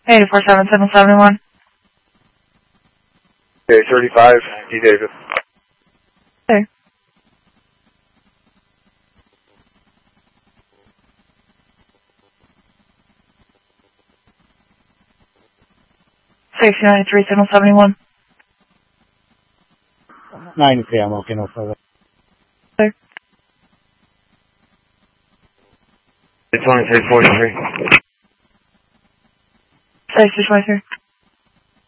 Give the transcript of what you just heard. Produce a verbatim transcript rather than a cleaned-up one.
eight four seven seven seven one. Okay, thirty-five, D. David. Okay. Safety ninety-three, signal seventy-one. ninety-three, I'm okay, no further. Okay. twenty-three forty-three. Safety twenty-three.